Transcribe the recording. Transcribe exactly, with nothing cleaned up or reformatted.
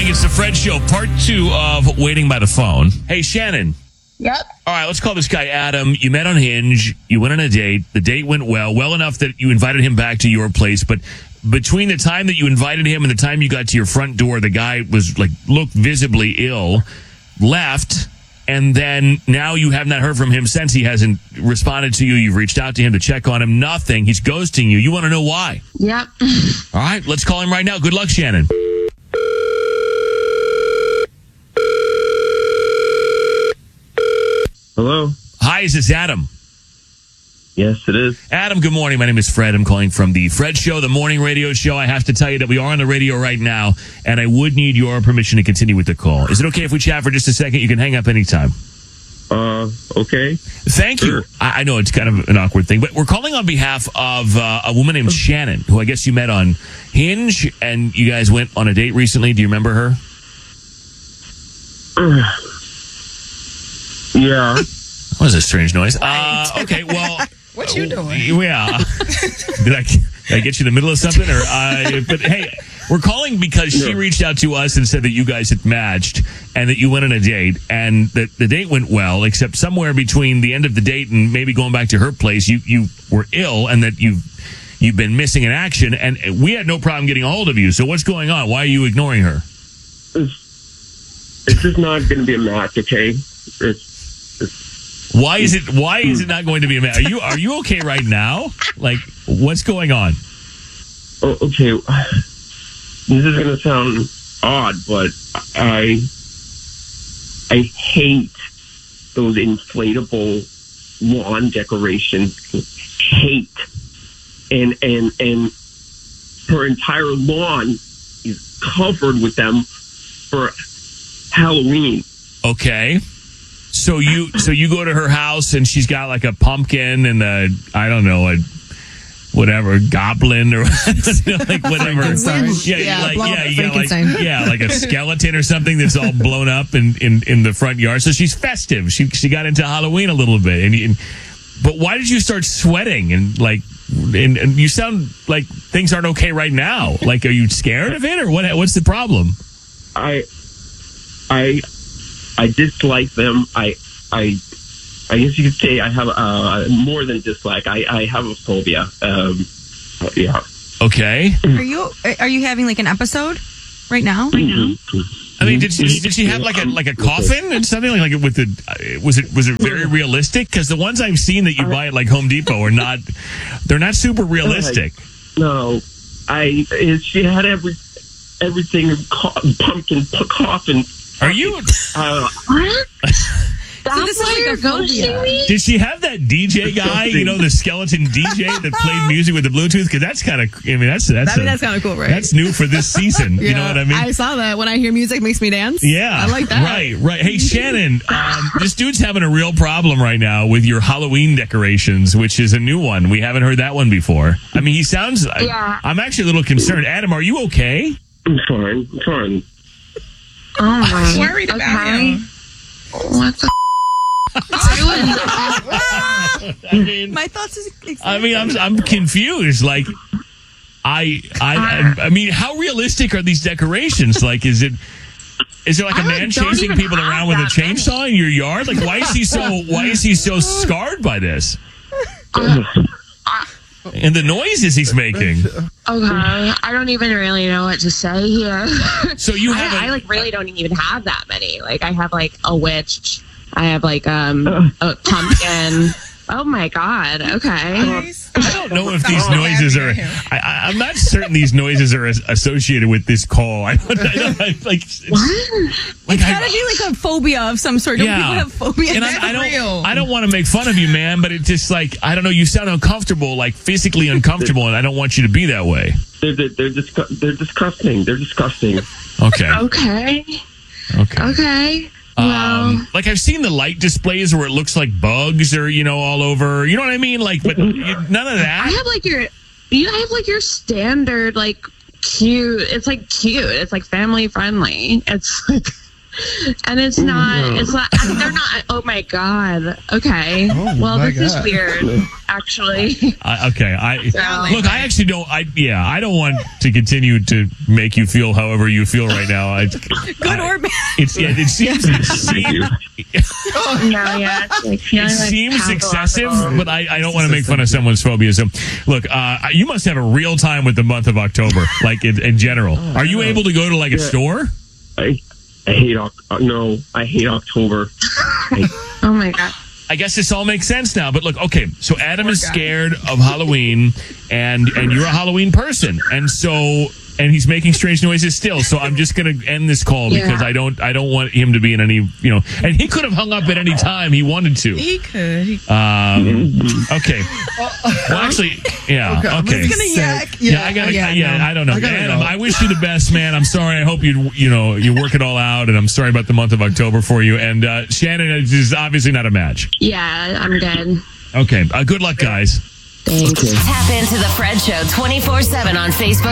morning. It's the Fred Show, part two of Waiting by the Phone. Hey, Shannon. Yep. All right, let's call this guy Adam. You met on Hinge. You went on a date. The date went well, well enough that you invited him back to your place. But between the time that you invited him and the time you got to your front door, the guy was like, looked visibly ill, left. And then now you have not heard from him since. He hasn't responded to you. You've reached out to him to check on him. Nothing. He's ghosting you. You want to know why? Yep. All right, let's call him right now. Good luck, Shannon. Hello? Hi, is this Adam? Yes, it is. Adam, good morning. My name is Fred. I'm calling from the Fred Show, the morning radio show. I have to tell you that we are on the radio right now, and I would need your permission to continue with the call. Is it okay if we chat for just a second? You can hang up anytime. Uh, okay. Thank you. Sure. I, I know it's kind of an awkward thing, but we're calling on behalf of uh, a woman named Shannon, who I guess you met on Hinge, and you guys went on a date recently. Do you remember her? Yeah. What was a strange noise? Uh, okay, well... What you doing? Yeah. did, I, did I get you in the middle of something? Or uh, But hey, we're calling because she No. reached out to us and said that you guys had matched and that you went on a date and that the date went well, except somewhere between the end of the date and maybe going back to her place, you, you were ill and that you've, you've been missing in action. And we had no problem getting a hold of you. So what's going on? Why are you ignoring her? It's, it's just not going to be a match, okay? It's, it's Why is it? Why is it not going to be a match? Are you Are you okay right now? Like, what's going on? oh, okay. This is going to sound odd, but I I hate those inflatable lawn decorations. Hate, and and and her entire lawn is covered with them for Halloween. Okay. So you so you go to her house and she's got like a pumpkin and a I don't know a whatever goblin or like whatever yeah Yeah, like blow yeah up you got like Frankenstein. yeah like a skeleton or something that's all blown up in, in, in the front yard. So she's festive. She she got into Halloween a little bit. And, and but why did you start sweating and like and, and you sound like things aren't okay right now? Like, are you scared of it or what? What's the problem? I I I dislike them. I I I guess you could say I have uh, more than dislike. I, I have a phobia. Um, yeah. Okay. Are you are you having like an episode right now? I mean, did she did she have like a like a coffin and something like like with the uh, was it was it very realistic? Because the ones I've seen that you buy at like Home Depot are not they're not super realistic. No, I it, she had every everything co- pumpkin p- coffin. Are you? Uh, What? That's So this is why like you're a phobia. ghosting me? Did she have that D J guy? You know, the skeleton D J that played music with the Bluetooth? Because that's kind of. I mean, that's that's I mean, a- that's kind of cool, right? that's new for this season. You know what I mean? I saw that. When I hear music, makes me dance. Yeah, I like that. Right, right. Hey, Shannon, um, this dude's having a real problem right now with your Halloween decorations, which is a new one. We haven't heard that one before. I mean, he sounds. Yeah. I, I'm actually a little concerned. Adam, are you okay? I'm fine. I'm fine. Oh my. Worried about okay. him. What the I mean, My thoughts is. Exactly. I mean, I'm I'm confused. Like, I I I mean, how realistic are these decorations? Like, is it? Is there like a I, like, man don't chasing even people have around with a that chainsaw in your yard? Like, why is he so why is he so scarred by this? And the noises he's making. Okay, I don't even really know what to say here. So you have I, a- I like really don't even have that many. Like I have like a witch. I have like um a pumpkin. Oh my god. Okay. I don't know if these noises are. I, I, I'm not certain these noises are as, associated with this call. I don't, I don't I, like. It's, like It's I- gotta be like a phobia of some sort. Don't Yeah. people have phobia? And I, I don't. I don't want to make fun of you, man. But it's just like I don't know. You sound uncomfortable, like physically uncomfortable, and I don't want you to be that way. They're they're they're, disgu- they're disgusting. They're disgusting. Okay. Okay. Okay. Okay. Well, Um, like I've seen the light displays where it looks like bugs are, you know, all over. You know what I mean? Like, but you, none of I that. have like your you have like your standard like cute. It's like cute. It's like family friendly. It's like And it's not, it's not, I mean, they're not, oh my God. Okay. Oh, well, my this God. is weird, actually. I, okay, I So- look. I actually don't. I yeah. I don't want to continue to make you feel however you feel right now. I, Good I- or bad. It's yeah. It seems. It seems, No, yeah. It's like it feeling like seems excessive, pathological. but I, I don't want to make fun of someone's phobia. So, look, uh, you must have a real time with the month of October, like in, in general. Are you able to go to like a store? I I hate Oc- no, I hate October. Oh my God. I guess this all makes sense now. But look, okay, so Adam is scared of Halloween, and and you're a Halloween person, and so and he's making strange noises still. So I'm just gonna end this call because Yeah. I don't I don't want him to be in any you know. And he could have hung up at any time he wanted to. He could. He, Um, okay. Well, actually, yeah. Okay, I'm Okay. gonna gonna sick. yak. Yeah, I gotta. Yeah, yeah, no. I don't know. I gotta Adam, go. I wish you the best, man. I'm sorry. I hope you, you know, you work it all out, and I'm sorry about the month of October for you. And uh, Shannon is obviously not a match. Yeah, I'm good. Okay. Uh, good luck, guys. Thanks. Tap into the Fred Show twenty-four seven on Facebook.